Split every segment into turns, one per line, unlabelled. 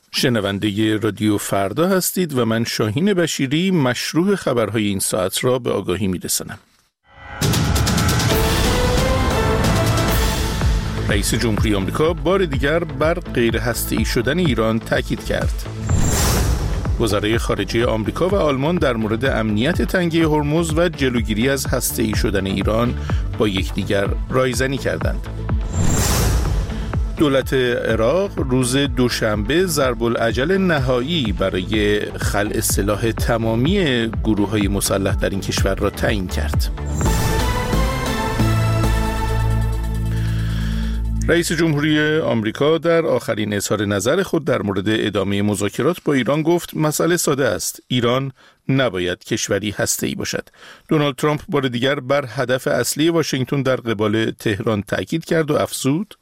شنونده رادیو فردا هستید و من شاهین بشیری مشروع خبرهای این ساعت را به آگاهی می‌رسانم. رئیس جمهوری آمریکا بار دیگر بر غیر هسته‌ای شدن ایران تاکید کرد. وزرای خارجه آمریکا و آلمان در مورد امنیت تنگه هرمز و جلوگیری از هسته‌ای شدن ایران با یکدیگر رایزنی کردند. دولت عراق روز دوشنبه ضرب الاجل نهایی برای خلع سلاح تمامی گروه‌های مسلح در این کشور را تعیین کرد. رئیس جمهوری آمریکا در آخرین اظهار نظر خود در مورد ادامه مذاکرات با ایران گفت مسئله ساده است. ایران نباید کشوری هسته‌ای باشد. دونالد ترامپ بار دیگر بر هدف اصلی واشنگتن در قبال تهران تاکید کرد و افزود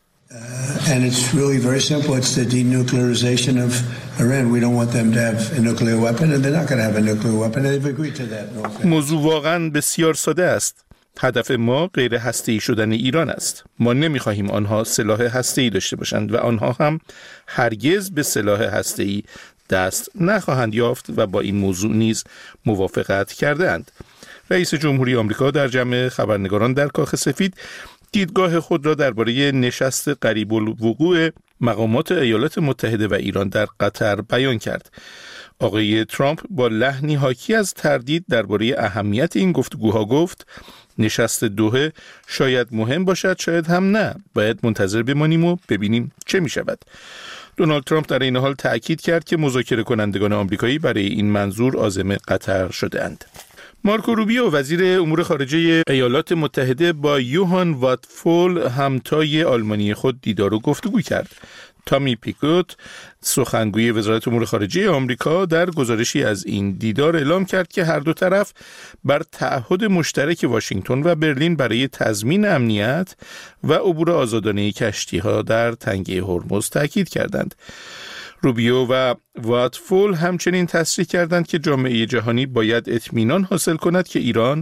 and it's really very simple. It's the denuclearization of Iran. We don't want them to have a nuclear weapon and they're not going to have a nuclear weapon. They've agreed to that.
موضوع واقعا بسیار ساده است. هدف ما غیر هسته‌ای شدن ایران است. ما نمی‌خواهیم آنها سلاح هسته‌ای داشته باشند و آنها هم هرگز به سلاح هسته‌ای دست نخواهند یافت و با این موضوع نیز موافقت کرده‌اند. رئیس جمهوری آمریکا در جمع خبرنگاران در کاخ سفید دیدگاه خود را درباره نشست قریب الوقوع مقامات ایالات متحده و ایران در قطر بیان کرد. آقای ترامپ با لحنی حاکی از تردید درباره اهمیت این گفتگوها گفت نشست دوحه شاید مهم باشد، شاید هم نه. باید منتظر بمانیم و ببینیم چه می شود. دونالد ترامپ در این حال تأکید کرد که مذاکره کنندگان آمریکایی برای این منظور عازم قطر شده‌اند. مارکو روبیو وزیر امور خارجه ایالات متحده با یوهان واتفول همتای آلمانی خود دیدار و گفتگو کرد. تامی پیکوت سخنگوی وزارت امور خارجه آمریکا در گزارشی از این دیدار اعلام کرد که هر دو طرف بر تعهد مشترک واشنگتن و برلین برای تضمین امنیت و عبور آزادانه کشتی‌ها در تنگه هرمز تاکید کردند. روبیو و واتفول همچنین تصریح کردند که جامعه جهانی باید اطمینان حاصل کند که ایران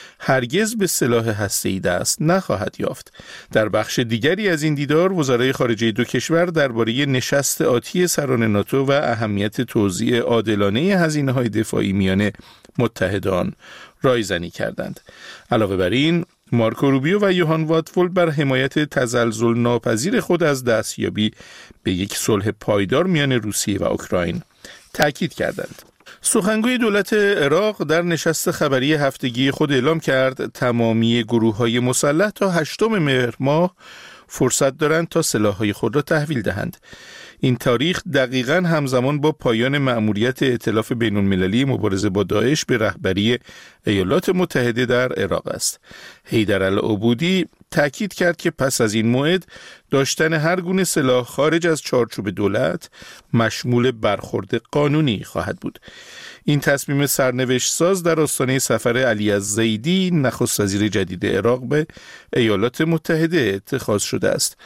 هرگز به سلاح هسته‌ای دست نخواهد یافت. در بخش دیگری از این دیدار وزرای خارجه دو کشور درباره نشست آتی سران ناتو و اهمیت توزیع عادلانه هزینه‌های دفاعی میان متحدان رایزنی کردند. علاوه بر این مارکو روبیو و یوهان واتفول بر حمایت تزلزل ناپذیر خود از دستیابی به یک صلح پایدار میان روسیه و اوکراین تاکید کردند. سخنگوی دولت عراق در نشست خبری هفتگی خود اعلام کرد تمامی گروه‌های مسلح تا 8 مهر ماه فرصت دارند تا سلاح‌های خود را تحویل دهند. این تاریخ دقیقاً همزمان با پایان مأموریت ائتلاف بین‌المللی مبارزه با داعش به رهبری ایالات متحده در عراق است. حیدرالعبودی تأکید کرد که پس از این موعد داشتن هر گونه سلاح خارج از چارچوب دولت مشمول برخورد قانونی خواهد بود. این تصمیم سرنوشت ساز در آستانه سفر علی الزیدی نخست وزیر جدید عراق به ایالات متحده اتخاذ شده است.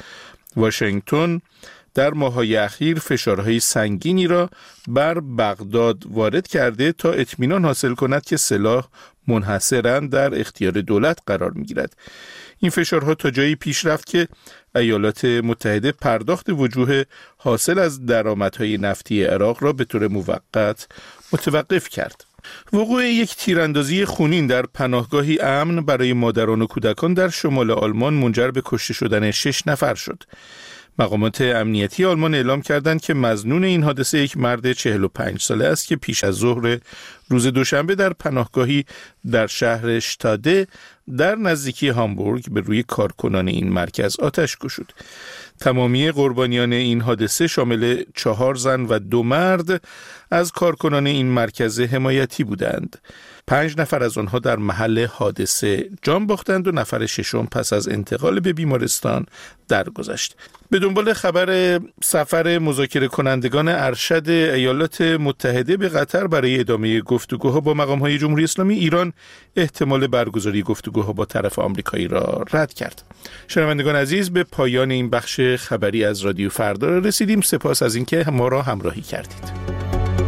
واشنگتن در ماه‌های اخیر فشارهای سنگینی را بر بغداد وارد کرده تا اطمینان حاصل کند که سلاح منحصراً در اختیار دولت قرار می‌گیرد. این فشارها تا جایی پیش رفت که ایالات متحده پرداخت وجوه حاصل از درآمدهای نفتی عراق را به طور موقت متوقف کرد. وقوع یک تیراندازی خونین در پناهگاهی امن برای مادران و کودکان در شمال آلمان منجر به کشته شدن 6 نفر شد. مقامات امنیتی آلمان اعلام کردند که مظنون این حادثه یک مرد 45 ساله است که پیش از ظهر روز دوشنبه در پناهگاهی در شهر شتاده در نزدیکی هامبورگ به روی کارکنان این مرکز آتش گشود. تمامی قربانیان این حادثه شامل 4 زن و 2 مرد از کارکنان این مرکز حمایتی بودند. 5 نفر از آنها در محل حادثه جان باختند و نفر 6 پس از انتقال به بیمارستان درگذشت. به دنبال خبر سفر مذاکره کنندگان ارشد ایالات متحده به قطر برای ادامه گفتگوها با مقام‌های جمهوری اسلامی، ایران احتمال برگزاری گفتگوها با طرف آمریکایی را رد کرد. شنوندگان عزیز، به پایان این بخش خبری از رادیو فردا رسیدیم. سپاس از اینکه ما را همراهی کردید.